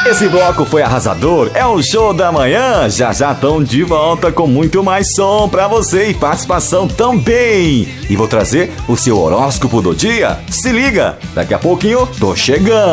Esse bloco foi arrasador, é o show da manhã. Já já estão de volta com muito mais som pra você e participação também. E vou trazer o seu horóscopo do dia. Se liga, daqui a pouquinho tô chegando.